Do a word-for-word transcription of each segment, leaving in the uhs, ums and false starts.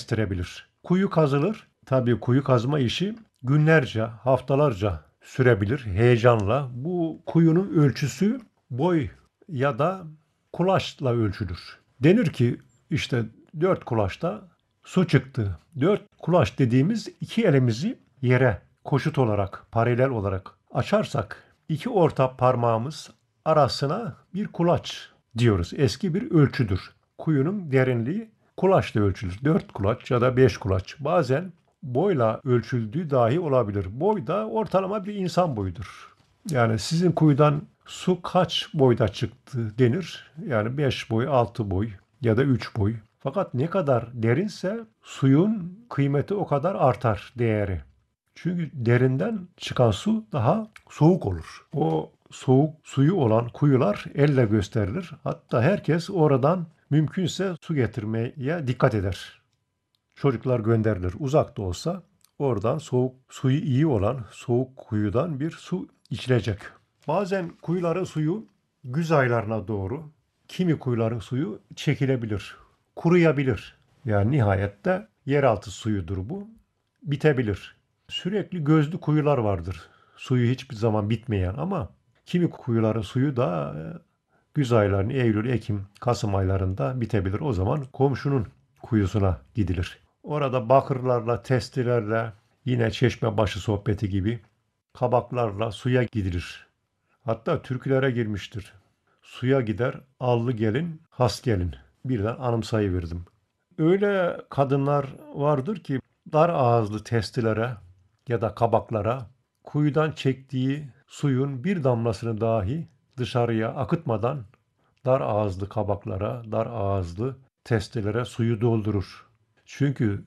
gestirebilir. Kuyu kazılır. Tabii kuyu kazma işi günlerce, haftalarca sürebilir heyecanla. Bu kuyunun ölçüsü boy ya da kulaçla ölçülür. Denir ki işte dört kulaçta su çıktı. Dört kulaç dediğimiz iki elimizi yere koşut olarak, paralel olarak açarsak iki orta parmağımız arasına bir kulaç diyoruz. Eski bir ölçüdür. Kuyunun derinliği kulaçla ölçülür. Dört kulaç ya da beş kulaç. Bazen boyla ölçüldüğü dahi olabilir. Boy da ortalama bir insan boyudur. Yani sizin kuyudan su kaç boyda çıktı denir. Yani beş boy, altı boy ya da üç boy. Fakat ne kadar derinse suyun kıymeti o kadar artar, değeri. Çünkü derinden çıkan su daha soğuk olur. O soğuk suyu olan kuyular elle gösterilir. Hatta herkes oradan mümkünse su getirmeye dikkat eder. Çocuklar gönderilir. Uzak da olsa oradan soğuk suyu iyi olan soğuk kuyudan bir su içilecek. Bazen kuyuların suyu güz aylarına doğru, kimi kuyuların suyu çekilebilir, kuruyabilir. Yani nihayette yeraltı suyudur bu. Bitebilir. Sürekli gözlü kuyular vardır. Suyu hiçbir zaman bitmeyen ama kimi kuyuların suyu da e, güz aylarının Eylül, Ekim, Kasım aylarında bitebilir. O zaman komşunun kuyusuna gidilir. Orada bakırlarla, testilerle, yine çeşme başı sohbeti gibi kabaklarla suya gidilir. Hatta türkülere girmiştir. Suya gider, allı gelin, has gelin. Birden anımsayıverdim. Öyle kadınlar vardır ki dar ağızlı testilere ya da kabaklara kuyudan çektiği suyun bir damlasını dahi dışarıya akıtmadan dar ağızlı kabaklara, dar ağızlı testilere suyu doldurur. Çünkü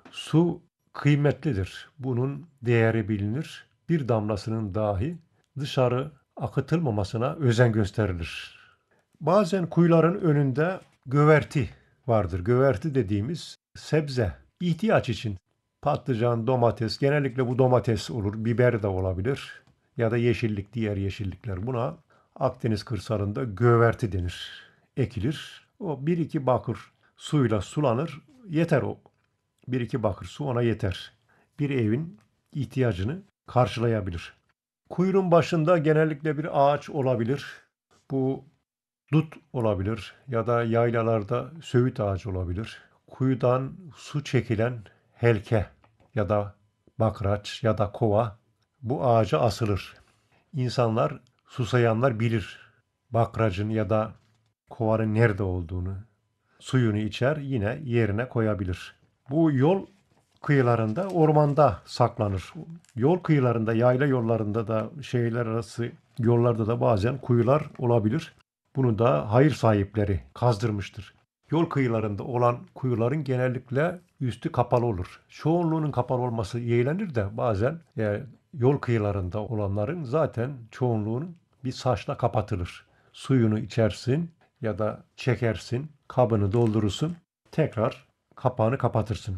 su kıymetlidir. Bunun değeri bilinir. Bir damlasının dahi dışarı akıtılmamasına özen gösterilir. Bazen kuyuların önünde göverti vardır. Göverti dediğimiz sebze, ihtiyaç için patlıcan, domates, genellikle bu domates olur, biber de olabilir ya da yeşillik, diğer yeşillikler. Buna Akdeniz kırsalında göverti denir. Ekilir. O bir iki bakır suyla sulanır. Yeter o. Bir iki bakır su ona yeter. Bir evin ihtiyacını karşılayabilir. Kuyunun başında genellikle bir ağaç olabilir. Bu dut olabilir ya da yaylalarda söğüt ağacı olabilir. Kuyudan su çekilen helke ya da bakraç ya da kova bu ağaca asılır. İnsanlar, susayanlar bilir bakracın ya da kovanın nerede olduğunu. Suyunu içer, yine yerine koyabilir. Bu yol kıyılarında, ormanda saklanır. Yol kıyılarında, yayla yollarında da, şehirler arası yollarda da bazen kuyular olabilir. Bunu da hayır sahipleri kazdırmıştır. Yol kıyılarında olan kuyuların genellikle üstü kapalı olur. Çoğunluğunun kapalı olması yeğlenir de bazen yani yol kıyılarında olanların zaten çoğunluğunun bir saçla kapatılır. Suyunu içersin ya da çekersin, kabını doldurursun, tekrar kapağını kapatırsın.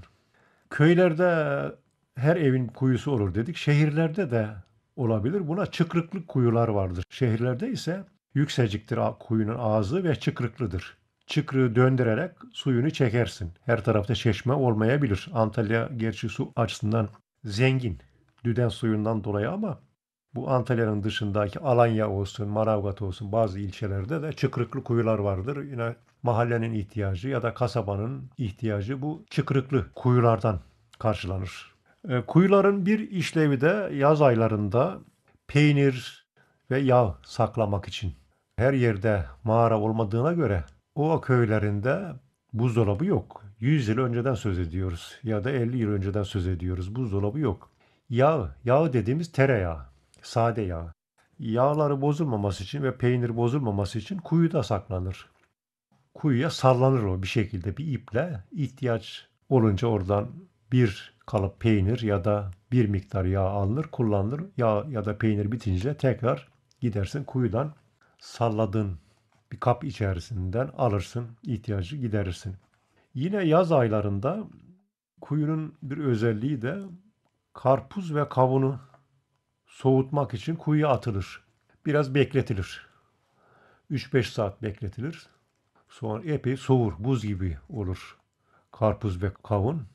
Köylerde her evin kuyusu olur dedik. Şehirlerde de olabilir. Buna çıkrıklı kuyular vardır. Şehirlerde ise yüksektir kuyunun ağzı ve çıkrıklıdır. Çıkrığı döndürerek suyunu çekersin. Her tarafta çeşme olmayabilir. Antalya gerçi su açısından zengin. Düden suyundan dolayı ama bu Antalya'nın dışındaki Alanya olsun, Manavgat olsun bazı ilçelerde de çıkrıklı kuyular vardır. Yine mahallenin ihtiyacı ya da kasabanın ihtiyacı bu çıkrıklı kuyulardan karşılanır. E, kuyuların bir işlevi de yaz aylarında peynir ve yağ saklamak için. Her yerde mağara olmadığına göre o köylerinde buzdolabı yok. yüz yıl önceden söz ediyoruz ya da elli yıl önceden söz ediyoruz. Buzdolabı yok. Yağ, yağ dediğimiz tereyağı, sade yağ. Yağları bozulmaması için ve peynir bozulmaması için kuyuda saklanır. Kuyuya sallanır o bir şekilde bir iple. İhtiyaç olunca oradan bir kalıp peynir ya da bir miktar yağ alınır, kullanılır. Yağ ya da peynir bitince tekrar gidersin kuyudan salladığın bir kap içerisinden alırsın, ihtiyacı giderirsin. Yine yaz aylarında kuyunun bir özelliği de karpuz ve kavunu soğutmak için kuyuya atılır. Biraz bekletilir. üç beş saat bekletilir. Sonra epey soğur, buz gibi olur karpuz ve kavun.